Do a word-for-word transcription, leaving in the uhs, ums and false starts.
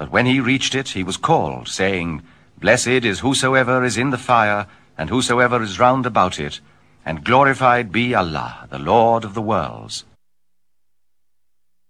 But when he reached it, he was called, saying, Blessed is whosoever is in the fire, and whosoever is round about it, and glorified be Allah, the Lord of the worlds.